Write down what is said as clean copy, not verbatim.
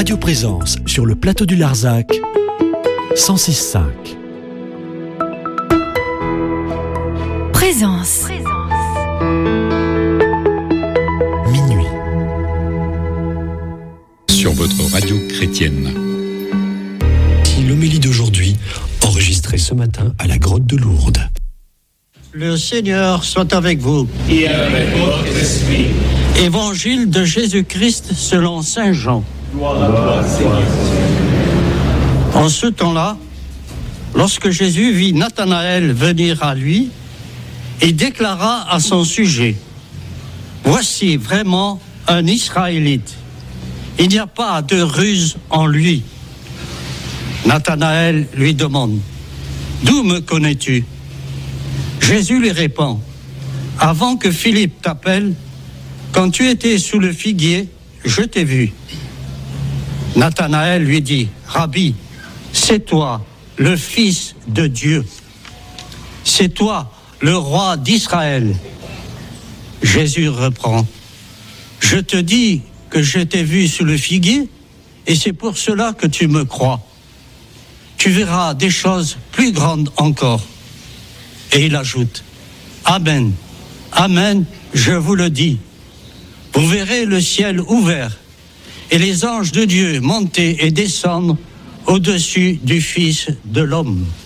Radio Présence sur le plateau du Larzac, 106.5. Présence. Minuit. Sur votre radio chrétienne. L'homélie d'aujourd'hui, enregistrée ce matin à la grotte de Lourdes. Le Seigneur soit avec vous. Et avec votre esprit. Évangile de Jésus-Christ selon saint Jean. Gloire à toi, Seigneur. En ce temps-là, lorsque Jésus vit Nathanaël venir à lui, il déclara à son sujet: voici vraiment un Israélite. Il n'y a pas de ruse en lui. Nathanaël lui demande: d'où me connais-tu? Jésus lui répond: avant que Philippe t'appelle, quand tu étais sous le figuier, je t'ai vu. Nathanaël lui dit: Rabbi, c'est toi, le Fils de Dieu. C'est toi, le roi d'Israël. Jésus reprend: je te dis que je t'ai vu sous le figuier, et c'est pour cela que tu me crois. Tu verras des choses plus grandes encore. Et il ajoute: Amen, Amen, je vous le dis. Vous verrez le ciel ouvert et les anges de Dieu monter et descendre au-dessus du Fils de l'homme.